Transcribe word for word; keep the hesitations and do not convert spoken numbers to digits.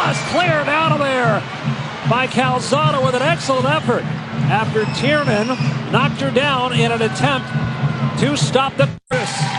was cleared out of there by Calzada with an excellent effort after Tiernan knocked her down in an attempt to stop the Chris.